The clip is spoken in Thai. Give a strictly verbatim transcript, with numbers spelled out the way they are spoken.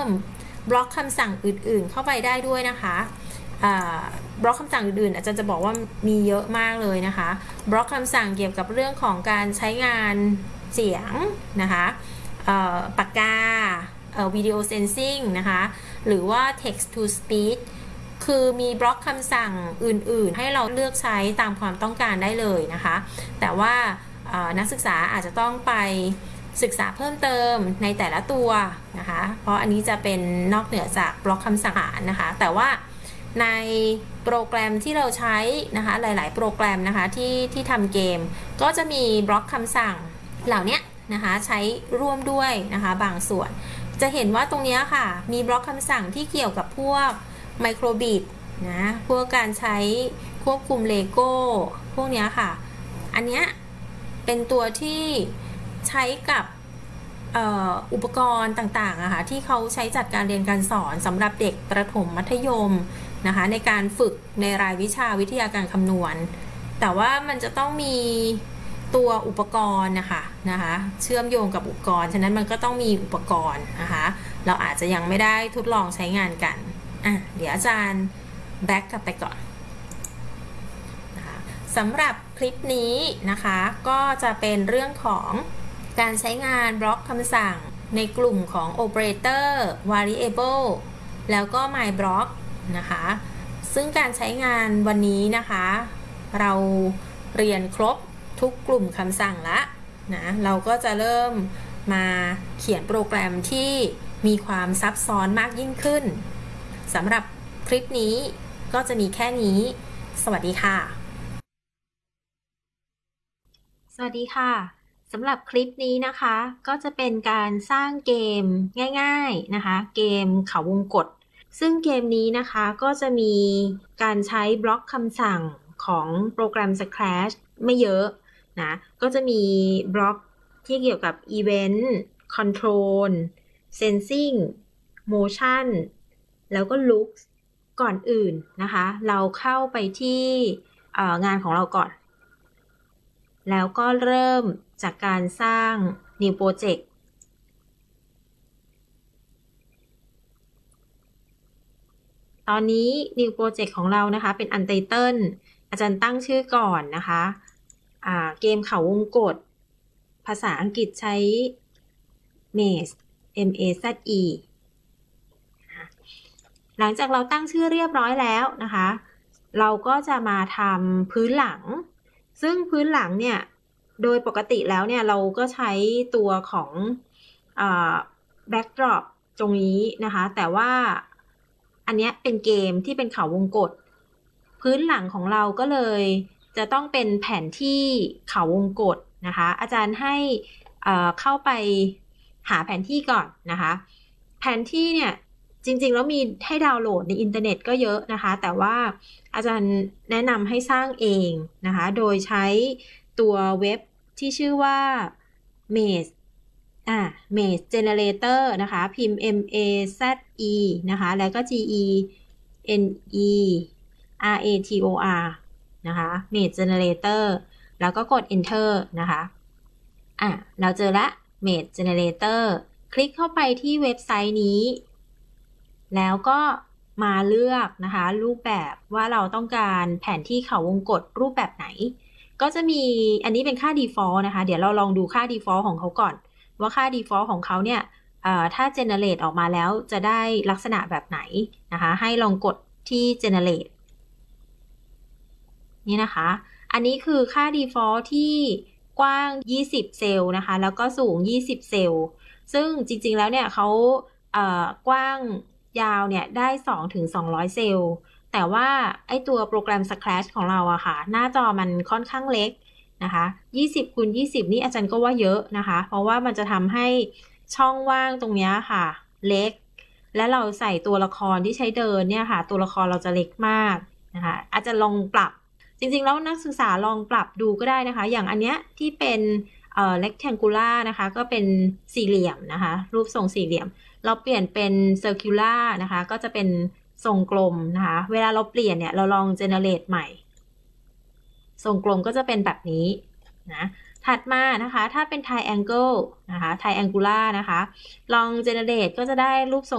บล็อกคำสั่งอื่นๆเข้าไปได้ด้วยนะคะบล็อกคำสั่งอื่นๆอาจารย์จะบอกว่ามีเยอะมากเลยนะคะบล็อกคำสั่งเกี่ยวกับเรื่องของการใช้งานเสียงนะคะปากกาวิดีโอเซนซิงนะคะหรือว่า text to speech คือมีบล็อกคำสั่งอื่นๆให้เราเลือกใช้ตามความต้องการได้เลยนะคะแต่ว่านักศึกษาอาจจะต้องไปศึกษาเพิ่มเติมในแต่ละตัวนะคะเพราะอันนี้จะเป็นนอกเหนือจากบล็อกคำสั่งนะคะแต่ว่าในโปรแกรมที่เราใช้นะคะหลายๆโปรแกรมนะคะที่ที่ทำเกมก็จะมีบล็อกคำสั่งเหล่านี้นะคะใช้ร่วมด้วยนะคะบางส่วนจะเห็นว่าตรงนี้ค่ะมีบล็อกคำสั่งที่เกี่ยวกับพวกไมโครบิตนะพวกการใช้ควบคุมเลโก้พวกนี้ค่ะอันนี้เป็นตัวที่ใช้กับอุปกรณ์ต่างๆอะค่ะที่เขาใช้จัดการเรียนการสอนสำหรับเด็กประถมมัธยมนะคะในการฝึกในรายวิชาวิทยาการคำนวณแต่ว่ามันจะต้องมีตัวอุปกรณ์นะคะนะคะเชื่อมโยงกับอุปกรณ์ฉะนั้นมันก็ต้องมีอุปกรณ์นะคะเราอาจจะยังไม่ได้ทดลองใช้งานกันอ่ะเดี๋ยวอาจารย์แบ็กกลับไปก่อนนะคะสำหรับคลิปนี้นะคะก็จะเป็นเรื่องของการใช้งานบล็อกคำสั่งในกลุ่มของ operator variable แล้วก็ my block นะคะซึ่งการใช้งานวันนี้นะคะเราเรียนครบทุกกลุ่มคำสั่งละนะเราก็จะเริ่มมาเขียนโปรแกรมที่มีความซับซ้อนมากยิ่งขึ้นสำหรับคลิปนี้ก็จะมีแค่นี้สวัสดีค่ะสวัสดีค่ะสำหรับคลิปนี้นะคะก็จะเป็นการสร้างเกมง่ายๆนะคะเกมเขาวงกตซึ่งเกมนี้นะคะก็จะมีการใช้บล็อกคำสั่งของโปรแกรม Scratch ไม่เยอะนะก็จะมีบล็อกที่เกี่ยวกับ Event Control Sensing Motion แล้วก็ Looks ก่อนอื่นนะคะเราเข้าไปที่งานของเราก่อนแล้วก็เริ่มจากการสร้าง New Project ตอนนี้ New Project ของเรานะคะเป็น Untitled อาจารย์ตั้งชื่อก่อนนะคะเกมเขาวงกตภาษาอังกฤษใช้ Maze M A Z E หลังจากเราตั้งชื่อเรียบร้อยแล้วนะคะเราก็จะมาทำพื้นหลังซึ่งพื้นหลังเนี่ยโดยปกติแล้วเนี่ยเราก็ใช้ตัวของแบ็กดรอปตรงนี้นะคะแต่ว่าอันนี้เป็นเกมที่เป็นเขาวงกตพื้นหลังของเราก็เลยจะต้องเป็นแผนที่เขาวงกตนะคะอาจารย์ให้เข้าไปหาแผนที่ก่อนนะคะแผนที่เนี่ยจริงๆแล้วมีให้ดาวน์โหลดในอินเทอร์เน็ตก็เยอะนะคะแต่ว่าอาจารย์แนะนำให้สร้างเองนะคะโดยใช้ตัวเว็บที่ชื่อว่า Maze อ่า Maze Generator นะคะพิมพ์ M A Z E นะคะแล้วก็ G E N E R A T O R นะคะ Maze Generator แล้วก็กด Enter นะคะอ่ะเราเจอละ Maze Generator คลิกเข้าไปที่เว็บไซต์นี้แล้วก็มาเลือกนะคะรูปแบบว่าเราต้องการแผนที่เขาวงกตรูปแบบไหนก็จะมีอันนี้เป็นค่า default นะคะเดี๋ยวเราลองดูค่า default ของเขาก่อนว่าค่า default ของเขาเนี่ยถ้า generate ออกมาแล้วจะได้ลักษณะแบบไหนนะคะให้ลองกดที่ generate นี่นะคะอันนี้คือค่า default ที่กว้างยี่สิบเซลล์นะคะแล้วก็สูงยี่สิบเซลล์ซึ่งจริงๆแล้วเนี่ยเขากว้างยาวเนี่ยได้สองถึงสองร้อยเซลล์แต่ว่าไอตัวโปรแกรม Scratch ของเราอะค่ะหน้าจอมันค่อนข้างเล็กนะคะยี่สิบคูณยี่สิบนี่อาจารย์ก็ว่าเยอะนะคะเพราะว่ามันจะทำให้ช่องว่างตรงนี้ค่ะเล็กและเราใส่ตัวละครที่ใช้เดินเนี่ยค่ะตัวละครเราจะเล็กมากนะคะอาจจะลองปรับจริงๆแล้วนักศึกษาลองปรับดูก็ได้นะคะอย่างอันเนี้ยที่เป็นเอ่อ rectangular นะคะก็เป็นสี่เหลี่ยมนะคะรูปทรงสี่เหลี่ยมเราเปลี่ยนเป็น circular นะคะก็จะเป็นทรงกลมนะคะเวลาเราเปลี่ยนเนี่ยเราลอง generate ใหม่ทรงกลมก็จะเป็นแบบนี้นะถัดมานะคะถ้าเป็น triangle นะคะ triangular นะคะลอง generate ก็จะได้รูปทรง